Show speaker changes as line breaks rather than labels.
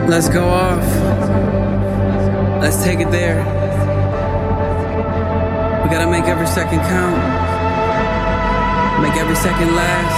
Let's go off. Let's take it there. We gotta make every second count. Make every second last.